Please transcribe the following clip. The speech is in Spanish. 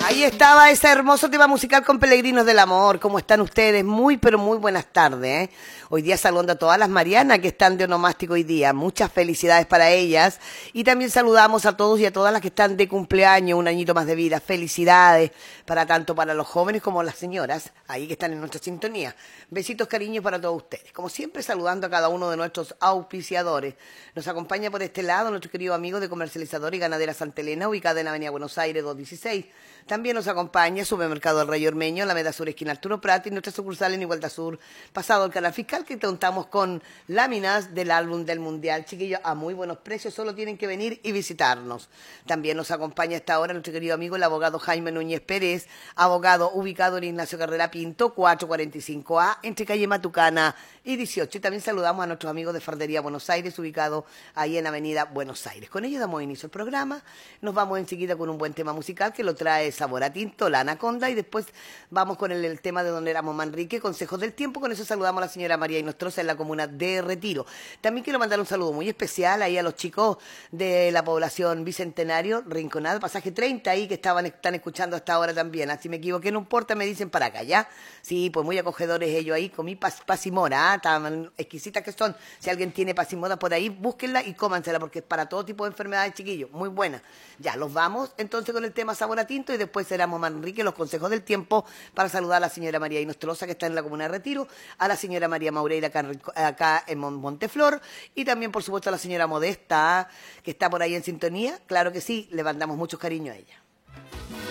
Ahí estaba ese hermoso tema musical con Peregrinos del Amor. ¿Cómo están ustedes? Muy, pero muy buenas tardes, ¿eh? Hoy día saludando a todas las Marianas que están de onomástico hoy día. Muchas felicidades para ellas. Y también saludamos a todos y a todas las que están de cumpleaños, un añito más de vida. Felicidades para tanto para los jóvenes como las señoras, ahí que están en nuestra sintonía. Besitos, cariños para todos ustedes. Como siempre, saludando a cada uno de nuestros auspiciadores. Nos acompaña por este lado nuestro querido amigo de Comercializador y Ganadera Santa Elena, ubicada en Avenida Buenos Aires 216. También nos acompaña Supermercado El Rey Ormeño, la Alameda Sur, esquina Arturo Prat, y nuestra sucursal en Igualdad Sur, pasado el canal fiscal, que contamos con láminas del álbum del Mundial. Chiquillos, a muy buenos precios, solo tienen que venir y visitarnos. También nos acompaña a esta hora nuestro querido amigo, el abogado Jaime Núñez Pérez, abogado ubicado en Ignacio Carrera Pinto, 445A, entre calle Matucana y 18. Y también saludamos a nuestros amigos de Fardería Buenos Aires, ubicado ahí en Avenida Buenos Aires. Con ellos damos inicio al programa. Nos vamos enseguida con un buen tema musical que lo trae Sabor a Tinto, La Anaconda, y después vamos con el tema de Don Erasmo Manrique, Consejos del Tiempo. Con eso saludamos a la señora María Inostroza en la comuna de Retiro. También quiero mandar un saludo muy especial ahí a los chicos de la población Bicentenario, Rinconada, pasaje 30 ahí, que están escuchando hasta ahora también. Si me equivoqué, no importa, me dicen para acá, ¿ya? Sí, pues muy acogedores ellos ahí, comí pasimora, tan exquisitas que son. Si alguien tiene pasimora por ahí, búsquenla y cómansela, porque es para todo tipo de enfermedades, chiquillos, muy buena. Ya, los vamos entonces con el tema Sabor a Tinto, y después será Manrique, los consejos del tiempo, para saludar a la señora María Inostroza, que está en la comuna de Retiro, a la señora María Maureira acá en Monteflor, y también, por supuesto, a la señora Modesta, que está por ahí en sintonía. Claro que sí, le mandamos mucho cariño a ella.